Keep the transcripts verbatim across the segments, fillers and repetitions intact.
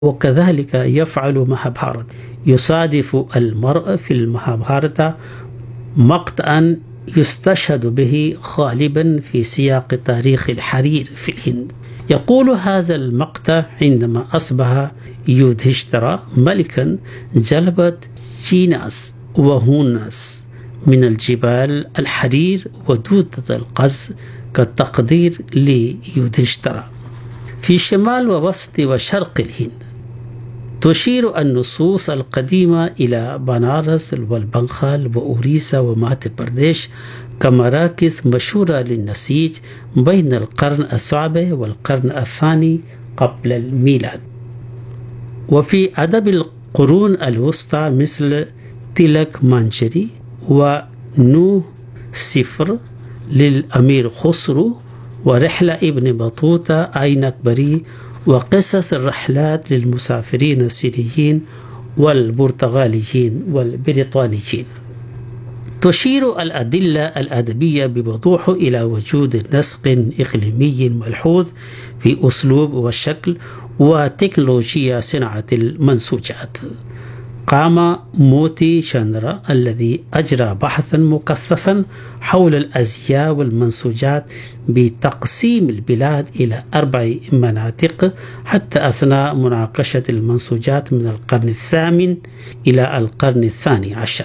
وكذلك يفعل مهابهارت. يصادف المرء في المهابهارتا مقطعا يستشهد به غالبا في سياق تاريخ الحرير في الهند. يقول هذا المقطع: عندما أصبح يودهشترا ملكا جلبت جيناس وهوناس من الجبال الحرير ودودة القز كتقدير ليودهشترا في شمال ووسط وشرق الهند. تشير النصوص القديمة إلى بنارس والبنغال وأوريسا وماثي برديش كمراكز مشهورة للنسيج بين القرن السابع والقرن الثاني قبل الميلاد. وفي أدب القرون الوسطى مثل تلك مانجري ونو سفر للأمير خسرو ورحلة ابن بطوطة أين أكبري وقصص الرحلات للمسافرين الصينيين والبرتغاليين والبريطانيين. تشير الأدلة الأدبية بوضوح إلى وجود نسق إقليمي ملحوظ في أسلوب والشكل وتكنولوجيا صناعة المنسوجات. قام موتي شاندرا الذي أجرى بحثا مكثفا حول الأزياء والمنسوجات بتقسيم البلاد إلى أربع مناطق حتى أثناء مناقشة المنسوجات من القرن الثامن إلى القرن الثاني عشر.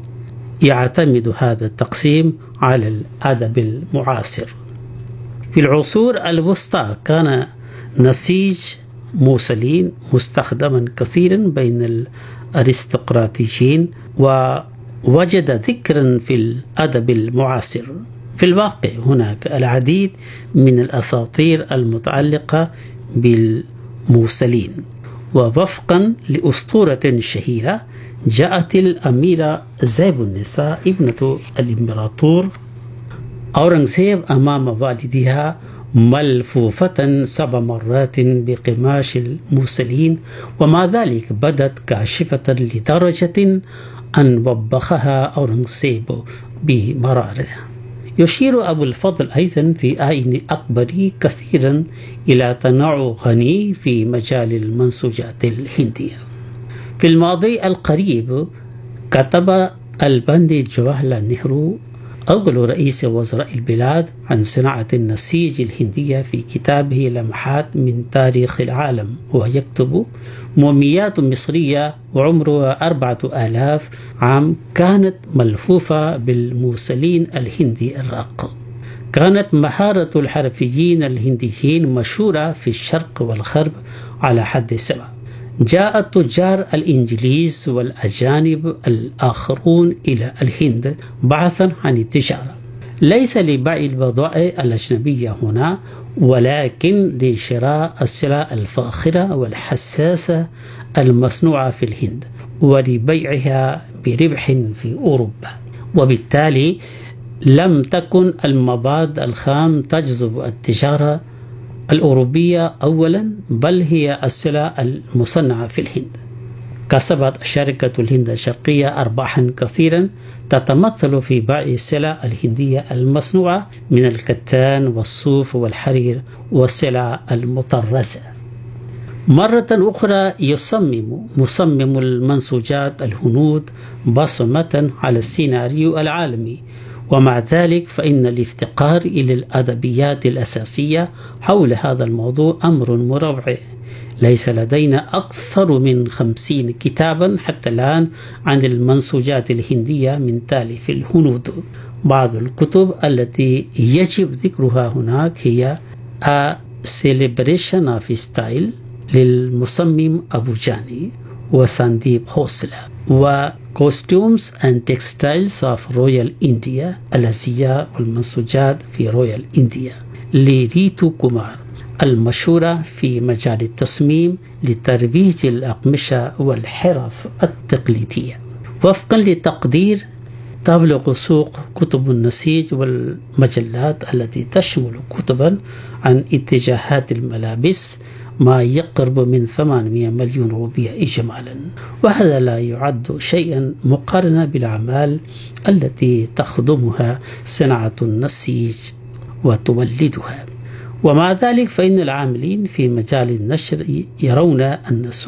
يعتمد هذا التقسيم على الأدب المعاصر. في العصور الوسطى كان نسيج موصلين مستخدما كثيرا بين الأرستقراطيين ووجد ذكرا في الأدب المعاصر. في الواقع هناك العديد من الأساطير المتعلقة بالموصلين، ووفقا لأسطورة شهيرة جاءت الأميرة زيب النساء ابنة الإمبراطور أورنغزيب أمام والدها ملفوفة سبع مرات بقماش الموصلين، ومع ذلك بدت كاشفة لدرجة أن وبخها أورنغزيب بمرارة. يشير أبو الفضل أيضا في آين أكبري كثيرا إلى تنوع غني في مجال المنسوجات الهندية. في الماضي القريب كتب البنديت جواهرلال نهرو أول رئيس وزراء البلاد عن صناعة النسيج الهندية في كتابه لمحات من تاريخ العالم، ويكتب: موميات مصرية وعمرها أربعة آلاف عام كانت ملفوفة بالموصلين الهندي الراق. كانت مهارة الحرفيين الهنديين مشهورة في الشرق والغرب على حد سواء. جاء التجار الإنجليز والأجانب الآخرون إلى الهند بحثا عن التجارة، ليس لبيع البضائع الأجنبية هنا، ولكن لشراء السلع الفاخرة والحساسة المصنوعة في الهند ولبيعها بربح في أوروبا. وبالتالي لم تكن المواد الخام تجذب التجارة الأوروبية أولا، بل هي السلع المصنعة في الهند. كسبت شركة الهند الشرقية أرباحا كثيرا تتمثل في بيع السلع الهندية المصنوعة من الكتان والصوف والحرير والسلع المطرزة. مرة أخرى يصمم مصمم المنسوجات الهنود بصمة على السيناريو العالمي، ومع ذلك فإن الافتقار إلى الأدبيات الأساسية حول هذا الموضوع أمر مروع. ليس لدينا أكثر من خمسين كتابا حتى الآن عن المنسوجات الهندية من تاليف الهنود. بعض الكتب التي يجب ذكرها هناك هي A Celebration of Style للمصمم أبو جاني وسانديب خوسلا، و Costumes and Textiles of Royal India الأزياء والمنسوجات في رويال إنديا لريتو كومار المشهورة في مجال التصميم لترويج الأقمشة والحرف التقليدية. وفقا لتقدير تبلغ سوق كتب النسيج والمجلات التي تشمل كتبا عن اتجاهات الملابس ما يقرب من ثمانمئة مليون روبية إجمالا، وهذا لا يعد شيئا مقارنة بالأعمال التي تخدمها صناعة النسيج وتولدها. ومع ذلك فإن العاملين في مجال النشر يرون أن